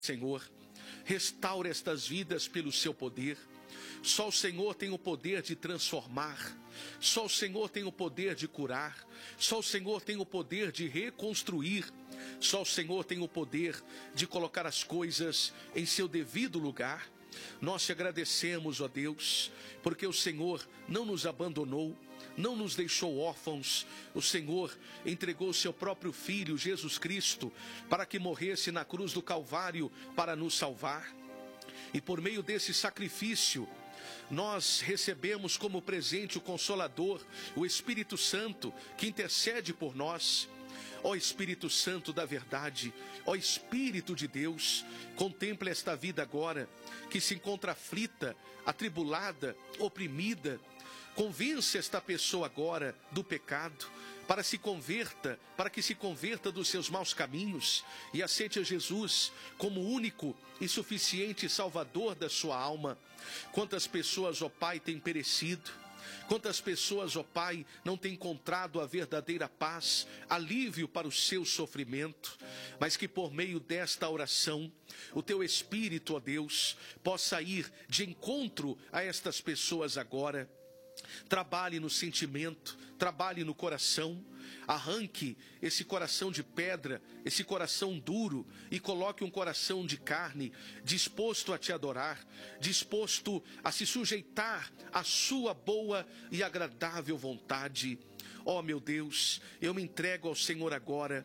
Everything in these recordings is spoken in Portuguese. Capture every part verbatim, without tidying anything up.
Senhor, restaura estas vidas pelo seu poder. Só o Senhor tem o poder de transformar, só o Senhor tem o poder de curar, só o Senhor tem o poder de reconstruir, só o Senhor tem o poder de colocar as coisas em seu devido lugar. Nós te agradecemos, ó Deus, porque o Senhor não nos abandonou, não nos deixou órfãos. O Senhor entregou o seu próprio Filho, Jesus Cristo, para que morresse na cruz do Calvário para nos salvar. E por meio desse sacrifício, nós recebemos como presente o Consolador, o Espírito Santo, que intercede por nós. Ó Espírito Santo da verdade, ó Espírito de Deus, contempla esta vida agora, que se encontra aflita, atribulada, oprimida. Convence esta pessoa agora do pecado, para se converta, para que se converta dos seus maus caminhos e aceite a Jesus como único e suficiente Salvador da sua alma. Quantas pessoas, ó Pai, têm perecido? Quantas pessoas, ó Pai, não têm encontrado a verdadeira paz, alívio para o seu sofrimento, mas que por meio desta oração, o teu Espírito, ó Deus, possa ir de encontro a estas pessoas agora. Trabalhe no sentimento, trabalhe no coração, arranque esse coração de pedra, esse coração duro e coloque um coração de carne, disposto a te adorar, disposto a se sujeitar à sua boa e agradável vontade. Ó meu Deus, eu me entrego ao Senhor agora,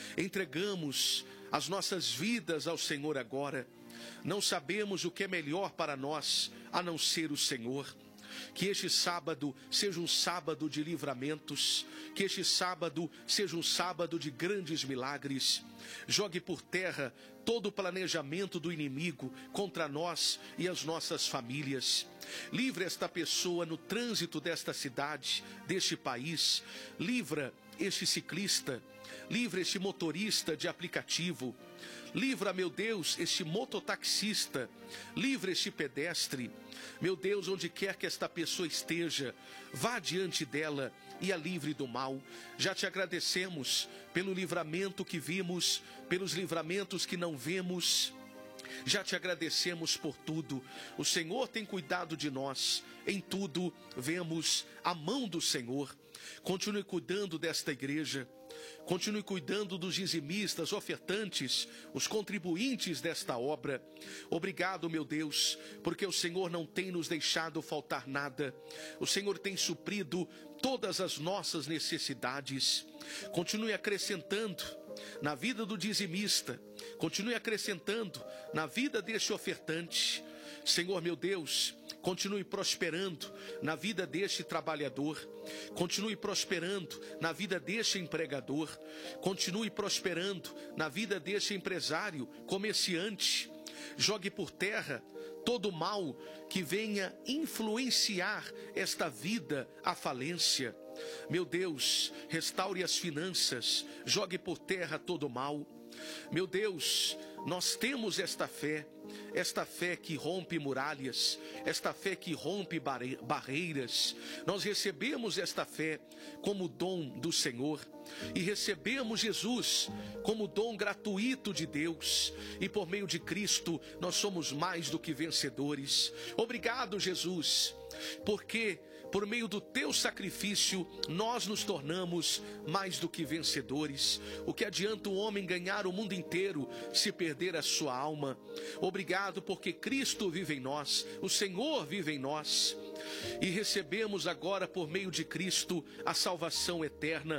entregamos as nossas vidas ao Senhor agora, não sabemos o que é melhor para nós a não ser o Senhor. Que este sábado seja um sábado de livramentos, que este sábado seja um sábado de grandes milagres. Jogue por terra todo o planejamento do inimigo contra nós e as nossas famílias. Livre esta pessoa no trânsito desta cidade, deste país. Livra este ciclista, livra este motorista de aplicativo. Livra, meu Deus, este mototaxista, livra este pedestre. Meu Deus, onde quer que esta pessoa esteja, vá diante dela e a livre do mal. Já te agradecemos pelo livramento que vimos, pelos livramentos que não vemos. Já te agradecemos por tudo. O Senhor tem cuidado de nós. Em tudo vemos a mão do Senhor. Continue cuidando desta igreja. Continue cuidando dos dizimistas, ofertantes, os contribuintes desta obra. Obrigado, meu Deus, porque o Senhor não tem nos deixado faltar nada. O Senhor tem suprido todas as nossas necessidades. Continue acrescentando na vida do dizimista. Continue acrescentando na vida deste ofertante. Senhor, meu Deus, continue prosperando na vida deste trabalhador. Continue prosperando na vida deste empregador. Continue prosperando na vida deste empresário, comerciante. Jogue por terra todo mal que venha influenciar esta vida à falência. Meu Deus, restaure as finanças. Jogue por terra todo mal. Meu Deus, nós temos esta fé, esta fé que rompe muralhas, esta fé que rompe barreiras. Nós recebemos esta fé como dom do Senhor e recebemos Jesus como dom gratuito de Deus, e por meio de Cristo nós somos mais do que vencedores. Obrigado, Jesus, porque por meio do teu sacrifício nós nos tornamos mais do que vencedores. O que adianta o homem ganhar o mundo inteiro se perder a sua alma? Obrigado porque Cristo vive em nós, o Senhor vive em nós, e recebemos agora por meio de Cristo a salvação eterna,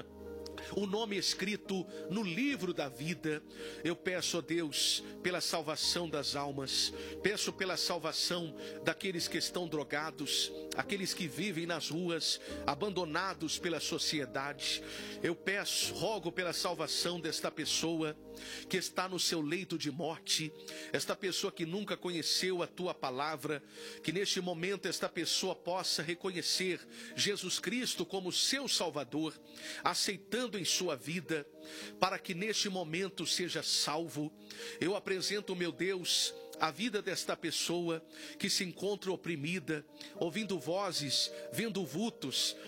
o nome escrito no livro da vida. Eu peço a Deus pela salvação das almas, peço pela salvação daqueles que estão drogados, aqueles que vivem nas ruas, abandonados pela sociedade. Eu peço, rogo pela salvação desta pessoa que está no seu leito de morte, esta pessoa que nunca conheceu a tua palavra, que neste momento esta pessoa possa reconhecer Jesus Cristo como seu Salvador, aceitando em sua vida, para que neste momento seja salvo. Eu apresento, meu Deus, a vida desta pessoa que se encontra oprimida, ouvindo vozes, vendo vultos,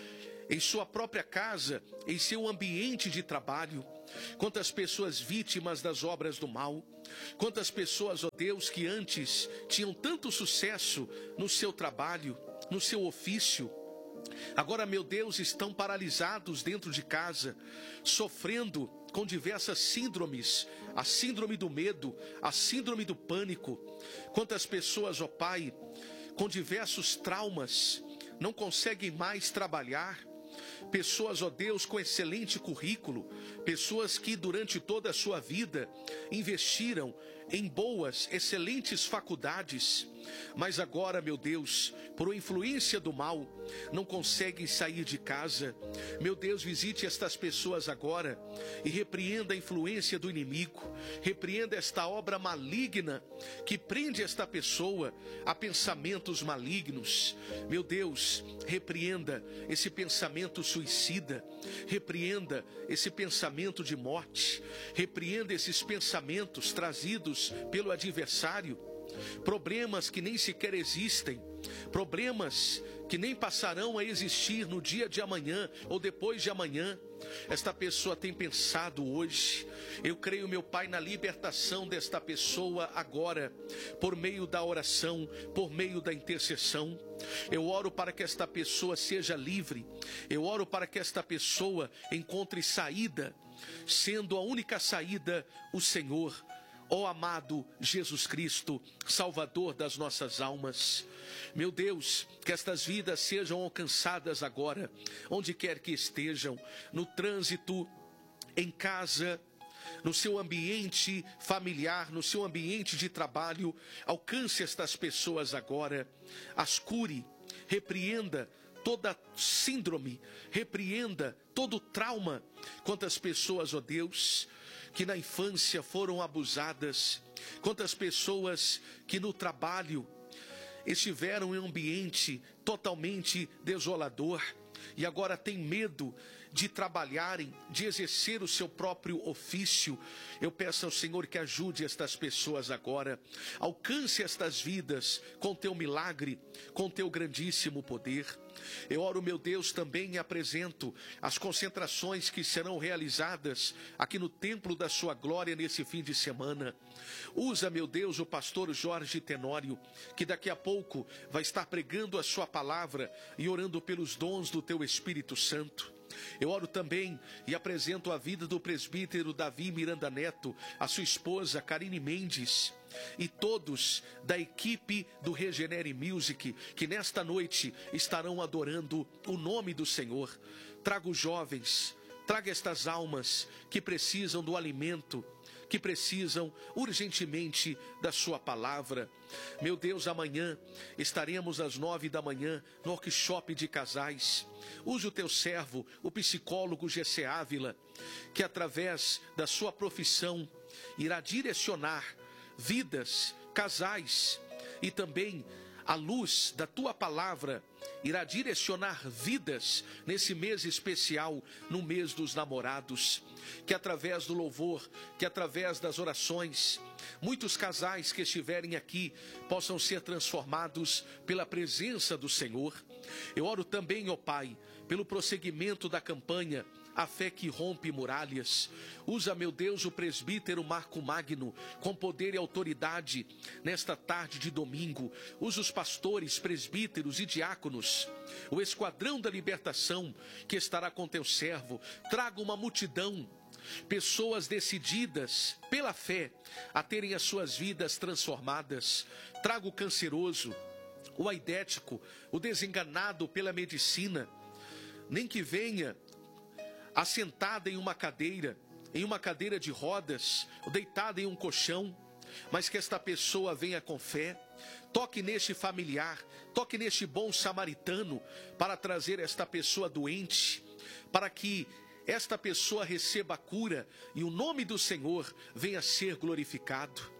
em sua própria casa, em seu ambiente de trabalho. Quantas pessoas vítimas das obras do mal. Quantas pessoas, ó Deus, que antes tinham tanto sucesso no seu trabalho, no seu ofício, agora, meu Deus, estão paralisados dentro de casa, sofrendo com diversas síndromes, a síndrome do medo, a síndrome do pânico. Quantas pessoas, ó Pai, com diversos traumas, não conseguem mais trabalhar. Pessoas, ó Deus, com excelente currículo, pessoas que durante toda a sua vida investiram em boas, excelentes faculdades, mas agora, meu Deus, por influência do mal, não conseguem sair de casa. Meu Deus, visite estas pessoas agora e repreenda a influência do inimigo, repreenda esta obra maligna que prende esta pessoa a pensamentos malignos. Meu Deus, repreenda esse pensamento suicida, repreenda esse pensamento de morte, repreenda esses pensamentos trazidos pelo adversário, problemas que nem sequer existem, problemas que nem passarão a existir no dia de amanhã ou depois de amanhã. Esta pessoa tem pensado hoje. Eu creio, meu Pai, na libertação desta pessoa agora, por meio da oração, por meio da intercessão. Eu oro para que esta pessoa seja livre. Eu oro para que esta pessoa encontre saída, sendo a única saída o Senhor. Ó amado Jesus Cristo, Salvador das nossas almas. Meu Deus, que estas vidas sejam alcançadas agora, onde quer que estejam, no trânsito, em casa, no seu ambiente familiar, no seu ambiente de trabalho. Alcance estas pessoas agora, as cure, repreenda toda síndrome, repreenda todo trauma. Quantas pessoas, ó Deus, que na infância foram abusadas, quantas pessoas que no trabalho estiveram em um ambiente totalmente desolador e agora têm medo de trabalharem, de exercer o seu próprio ofício. Eu peço ao Senhor que ajude estas pessoas agora, alcance estas vidas com teu milagre, com teu grandíssimo poder. Eu oro, meu Deus, também e apresento as concentrações que serão realizadas aqui no Templo da Sua Glória nesse fim de semana. Usa, meu Deus, o pastor Jorge Tenório, que daqui a pouco vai estar pregando a sua palavra e orando pelos dons do teu Espírito Santo. Eu oro também e apresento a vida do presbítero Davi Miranda Neto, a sua esposa Karine Mendes e todos da equipe do Regenere Music, que nesta noite estarão adorando o nome do Senhor. Traga os jovens, traga estas almas que precisam do alimento, que precisam urgentemente da sua palavra. Meu Deus, amanhã estaremos às nove da manhã no workshop de casais. Use o teu servo, o psicólogo G C Ávila, que através da sua profissão irá direcionar vidas, casais, e também a luz da tua palavra irá direcionar vidas nesse mês especial, no mês dos namorados. Que através do louvor, que através das orações, muitos casais que estiverem aqui possam ser transformados pela presença do Senhor. Eu oro também, ó Pai, pelo prosseguimento da campanha A Fé que Rompe Muralhas. Usa, meu Deus, o presbítero Marco Magno com poder e autoridade nesta tarde de domingo. Usa os pastores, presbíteros e diáconos, o esquadrão da libertação que estará com teu servo. Traga uma multidão, pessoas decididas pela fé a terem as suas vidas transformadas. Traga o canceroso, o aidético, o desenganado pela medicina, nem que venha assentada em uma cadeira, em uma cadeira de rodas, ou deitada em um colchão, mas que esta pessoa venha com fé. Toque neste familiar, toque neste bom samaritano, para trazer esta pessoa doente, para que esta pessoa receba a cura e o nome do Senhor venha a ser glorificado.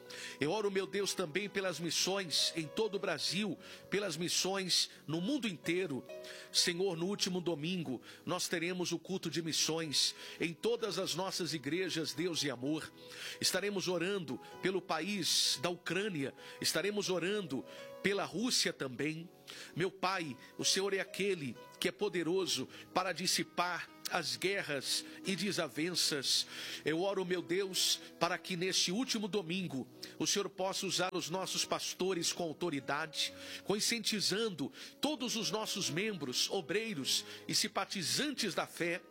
Eu oro, meu Deus, também pelas missões em todo o Brasil, pelas missões no mundo inteiro. Senhor, no último domingo, nós teremos o culto de missões em todas as nossas igrejas, Deus e amor. Estaremos orando pelo país da Ucrânia, estaremos orando pela Rússia também. Meu Pai, o Senhor é aquele que é poderoso para dissipar as guerras e desavenças. Eu oro, meu Deus, para que neste último domingo o Senhor possa usar os nossos pastores com autoridade, conscientizando todos os nossos membros, obreiros e simpatizantes da fé,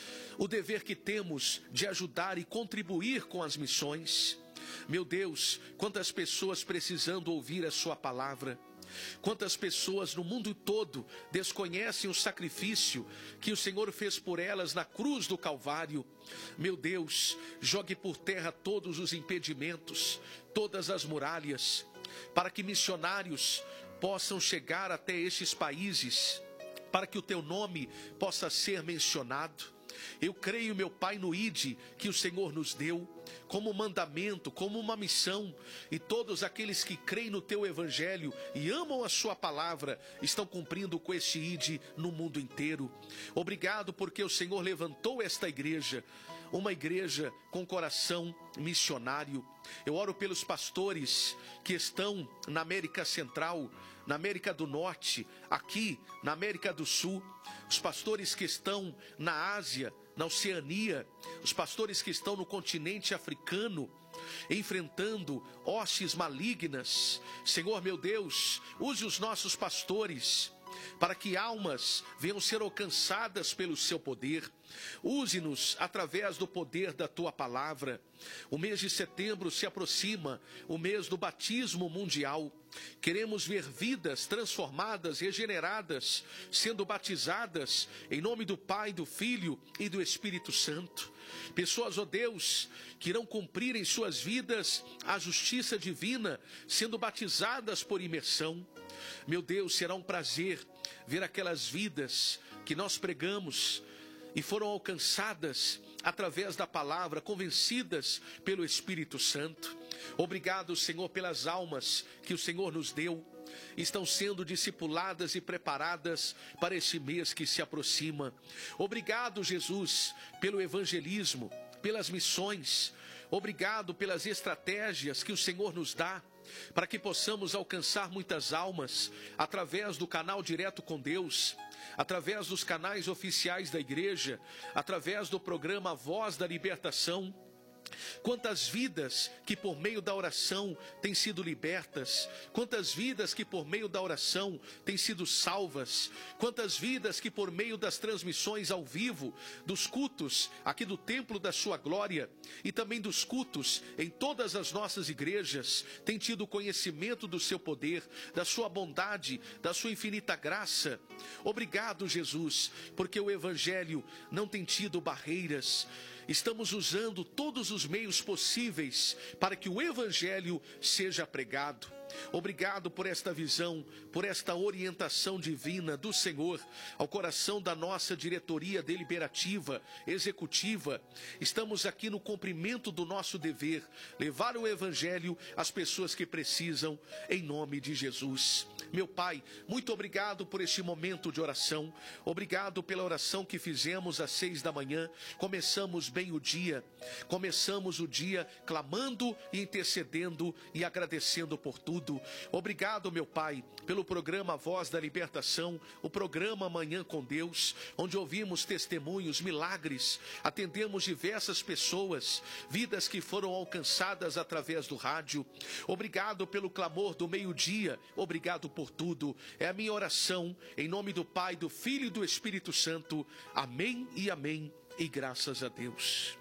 o dever que temos de ajudar e contribuir com as missões. Meu Deus, quantas pessoas precisando ouvir a sua palavra. Quantas pessoas no mundo todo desconhecem o sacrifício que o Senhor fez por elas na cruz do Calvário. Meu Deus, jogue por terra todos os impedimentos, todas as muralhas, para que missionários possam chegar até estes países, para que o teu nome possa ser mencionado. Eu creio, meu Pai, no I D que o Senhor nos deu, como mandamento, como uma missão, e todos aqueles que creem no teu evangelho e amam a sua palavra, estão cumprindo com este I D no mundo inteiro. Obrigado porque o Senhor levantou esta igreja, uma igreja com coração missionário. Eu oro pelos pastores que estão na América Central, na América do Norte, aqui na América do Sul, os pastores que estão na Ásia, na Oceania, os pastores que estão no continente africano, enfrentando hostes malignas. Senhor meu Deus, use os nossos pastores para que almas venham ser alcançadas pelo seu poder. Use-nos através do poder da tua palavra. O mês de setembro se aproxima, o mês do batismo mundial. Queremos ver vidas transformadas, regeneradas, sendo batizadas em nome do Pai, do Filho e do Espírito Santo. Pessoas, ó Deus, que irão cumprir em suas vidas a justiça divina, sendo batizadas por imersão. Meu Deus, será um prazer ver aquelas vidas que nós pregamos e foram alcançadas através da palavra, convencidas pelo Espírito Santo. Obrigado, Senhor, pelas almas que o Senhor nos deu. Estão sendo discipuladas e preparadas para este mês que se aproxima. Obrigado, Jesus, pelo evangelismo, pelas missões. Obrigado pelas estratégias que o Senhor nos dá, para que possamos alcançar muitas almas através do canal Direto com Deus, através dos canais oficiais da igreja, através do programa Voz da Libertação. Quantas vidas que por meio da oração têm sido libertas, quantas vidas que por meio da oração têm sido salvas, quantas vidas que por meio das transmissões ao vivo, dos cultos aqui do templo da sua glória e também dos cultos em todas as nossas igrejas, têm tido conhecimento do seu poder, da sua bondade, da sua infinita graça. Obrigado, Jesus, porque o evangelho não tem tido barreiras. Estamos usando todos os meios possíveis para que o evangelho seja pregado. Obrigado por esta visão, por esta orientação divina do Senhor ao coração da nossa diretoria deliberativa, executiva. Estamos aqui no cumprimento do nosso dever, levar o evangelho às pessoas que precisam, em nome de Jesus. Meu Pai, muito obrigado por este momento de oração. Obrigado pela oração que fizemos às seis da manhã. Começamos bem o dia. Começamos o dia clamando e intercedendo e agradecendo por tudo. Obrigado, meu Pai, pelo programa Voz da Libertação, o programa Manhã com Deus, onde ouvimos testemunhos, milagres, atendemos diversas pessoas, vidas que foram alcançadas através do rádio. Obrigado pelo clamor do meio-dia, obrigado por tudo. É a minha oração, em nome do Pai, do Filho e do Espírito Santo. Amém e amém, e graças a Deus.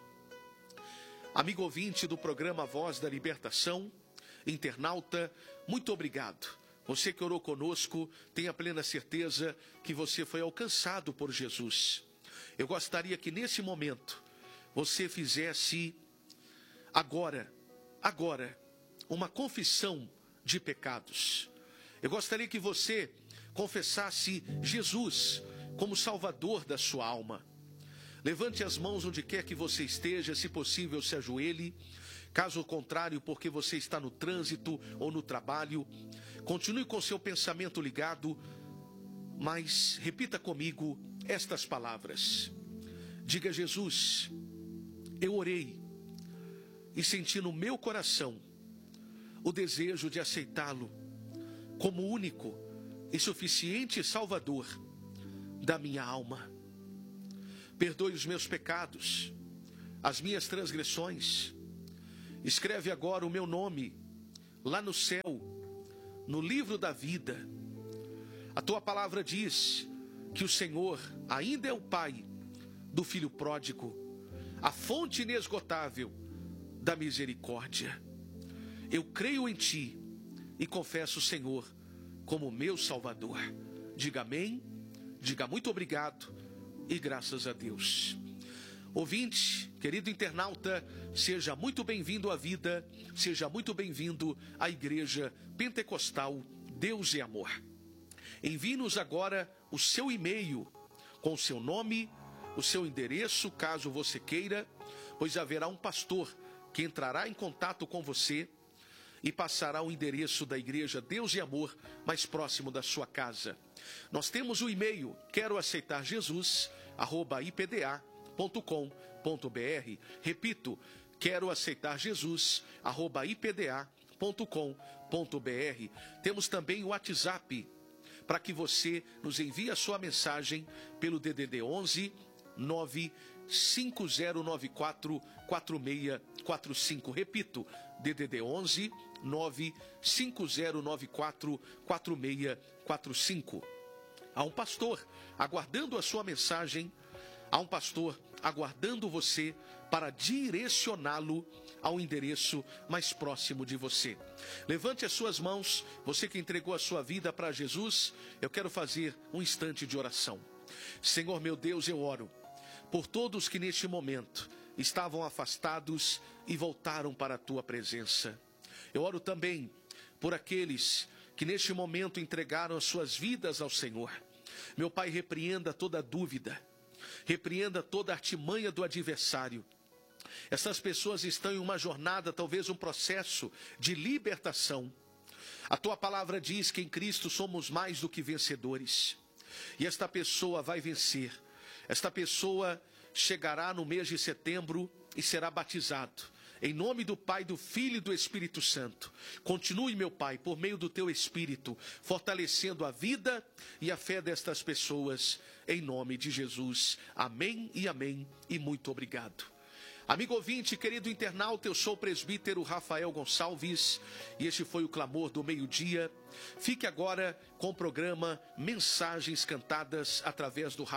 Amigo ouvinte do programa Voz da Libertação, internauta, muito obrigado. Você que orou conosco, tenha plena certeza que você foi alcançado por Jesus. Eu gostaria que nesse momento você fizesse agora, agora, uma confissão de pecados. Eu gostaria que você confessasse Jesus como Salvador da sua alma. Levante as mãos onde quer que você esteja, se possível se ajoelhe. Caso contrário, porque você está no trânsito ou no trabalho, continue com seu pensamento ligado, mas repita comigo estas palavras. Diga: Jesus, eu orei e senti no meu coração o desejo de aceitá-lo como único e suficiente Salvador da minha alma. Perdoe os meus pecados, as minhas transgressões. Escreve agora o meu nome lá no céu, no livro da vida. A tua palavra diz que o Senhor ainda é o Pai do filho pródigo, a fonte inesgotável da misericórdia. Eu creio em ti e confesso o Senhor como meu Salvador. Diga amém, diga muito obrigado e graças a Deus. Ouvinte, querido internauta, seja muito bem-vindo à vida, seja muito bem-vindo à Igreja Pentecostal Deus e Amor. Envie-nos agora o seu e-mail com o seu nome, o seu endereço, caso você queira, pois haverá um pastor que entrará em contato com você e passará o endereço da Igreja Deus e Amor mais próximo da sua casa. Nós temos o e-mail quero aceitar Jesus arroba i p d a ponto com ponto b r. Repito, quero aceitar Jesus arroba i p d a ponto com ponto b r. Temos também o WhatsApp para que você nos envie a sua mensagem pelo D D D onze nove cinco zero nove quatro quatro seis quatro cinco. Repito, D D D onze nove cinco zero nove quatro quatro seis quatro cinco. Há um pastor aguardando a sua mensagem, há um pastor aguardando você para direcioná-lo ao endereço mais próximo de você. Levante as suas mãos, você que entregou a sua vida para Jesus. Eu quero fazer um instante de oração. Senhor meu Deus, eu oro por todos que neste momento estavam afastados e voltaram para a tua presença. Eu oro também por aqueles que neste momento entregaram as suas vidas ao Senhor. Meu Pai, repreenda toda dúvida, repreenda toda artimanha do adversário. Essas pessoas estão em uma jornada, talvez um processo de libertação. A tua palavra diz que em Cristo somos mais do que vencedores. E esta pessoa vai vencer. Esta pessoa chegará no mês de setembro e será batizado. Em nome do Pai, do Filho e do Espírito Santo. Continue, meu Pai, por meio do teu Espírito, fortalecendo a vida e a fé destas pessoas. Em nome de Jesus. Amém e amém. E muito obrigado. Amigo ouvinte, querido internauta, eu sou o presbítero Rafael Gonçalves e este foi o Clamor do Meio-Dia. Fique agora com o programa Mensagens Cantadas através do